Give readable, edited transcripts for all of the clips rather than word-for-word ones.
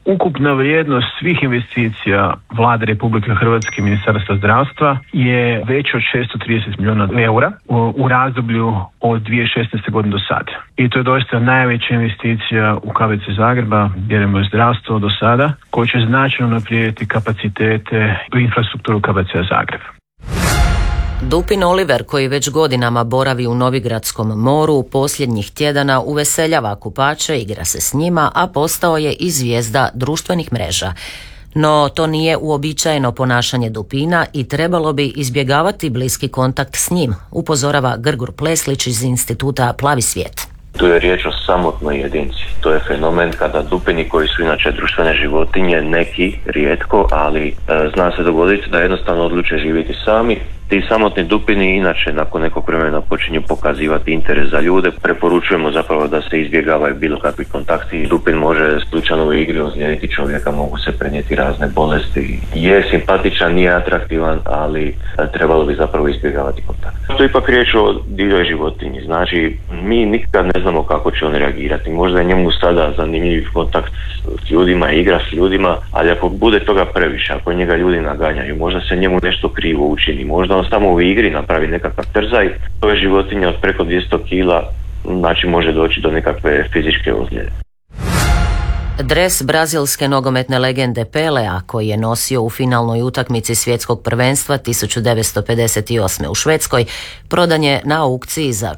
Ukupna vrijednost svih investicija Vlade Republike Hrvatske i Ministarstva zdravstva je veća od 630 milijuna eura u razdoblju od 2016. godine do sada. I to je doista najveća investicija u KBC Zagreba, vjerujemo je zdravstvo do sada, koja će značajno unaprijediti kapacitete i infrastrukturu KBC Zagreb. Dupin Oliver, koji već godinama boravi u Novigradskom moru, posljednjih tjedana uveseljava kupače, igra se s njima, a postao je i zvijezda društvenih mreža. No, to nije uobičajeno ponašanje Dupina i trebalo bi izbjegavati bliski kontakt s njim, upozorava Grgur Pleslić iz instituta Plavi svijet. Tu je riječ o samotnoj jedinci. To je fenomen kada dupini, koji su inače društvene životinje, neki rijetko, ali zna se dogoditi da jednostavno odluče živjeti sami. Ti samotni dupini inače nakon nekog vremena počinju pokazivati interes za ljude. Preporučujemo zapravo da se izbjegavaju bilo kakvi kontakti. Dupin može slučajno u igri ozlijediti čovjeka, mogu se prenijeti razne bolesti. Je simpatičan, nije atraktivan, ali trebalo bi zapravo izbjegavati kontakt. To je ipak riječ o divljoj životinji. Znači, mi nikad ne znamo kako će on reagirati. Možda je njemu sada zanimljiv kontakt s ljudima, igra s ljudima, ali ako bude toga previše, ako njega ljudi naganjaju, možda se njemu nešto krivo učini, možda on samo u igri napravi nekakav trzaj, to je životinja od preko 200 kila, znači može doći do nekakve fizičke ozljede. Dres brazilske nogometne legende Pelea, koji je nosio u finalnoj utakmici svjetskog prvenstva 1958. u Švedskoj, prodan je na aukciji za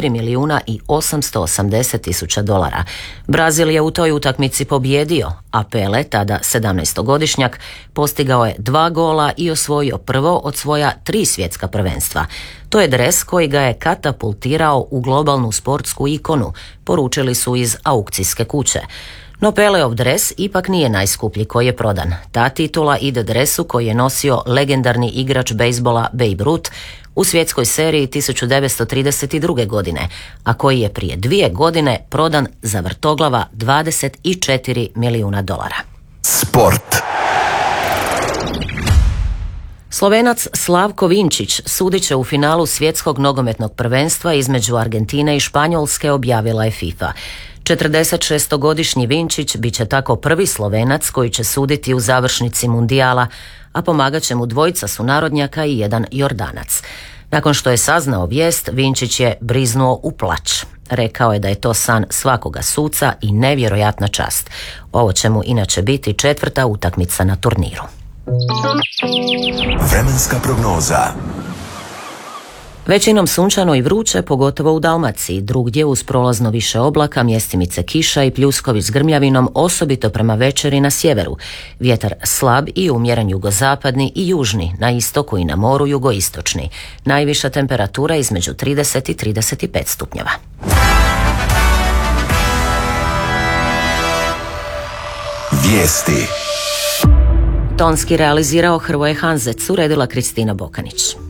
$4.880.000. Brazil je u toj utakmici pobjedio, a Pele, tada 17-godišnjak, postigao je 2 gola i osvojio prvo od svoja 3 svjetska prvenstva. To je dres koji ga je katapultirao u globalnu sportsku ikonu, poručili su iz aukcijske kuće. No Peleov dres ipak nije najskuplji koji je prodan. Ta titula ide dresu koji je nosio legendarni igrač bejsbola Babe Ruth u svjetskoj seriji 1932. godine, a koji je prije 2 godine prodan za vrtoglava $24 milijuna. Sport. Slovenac Slavko Vinčić sudit će u finalu svjetskog nogometnog prvenstva između Argentine i Španjolske, objavila je FIFA. 46-godišnji Vinčić bit će tako prvi Slovenac koji će suditi u završnici mundijala, a pomagat će mu 2 sunarodnjaka i 1 Jordanac. Nakon što je saznao vijest, Vinčić je briznuo u plač. Rekao je da je to san svakoga suca i nevjerojatna čast. Ovo će mu inače biti 4. utakmica na turniru. Vremenska prognoza. Većinom sunčano i vruće, pogotovo u Dalmaciji. Drugdje uz prolazno više oblaka, mjestimice kiša i pljuskovi s grmljavinom, osobito prema večeri na sjeveru. Vjetar slab i umjeren jugozapadni i južni, na istoku i na moru jugoistočni. Najviša temperatura između 30 i 35 stupnjeva. Vijesti. Tonski realizirao Hrvoje Hanzec, uredila Kristina Bokanić.